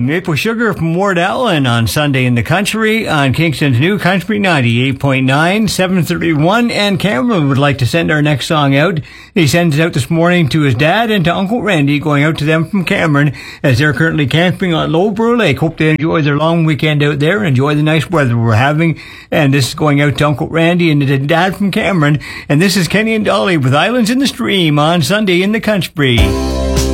Maple Sugar from Ward Allen on Sunday in the Country on Kingston's New Country 98.9, 731. And Cameron would like to send our next song out. He sends it out this morning to his dad and to Uncle Randy, going out to them from Cameron as they're currently camping on Lowborough Lake. Hope they enjoy their long weekend out there and enjoy the nice weather we're having. And this is going out to Uncle Randy and to dad from Cameron. And this is Kenny and Dolly with Islands in the Stream on Sunday in the Country.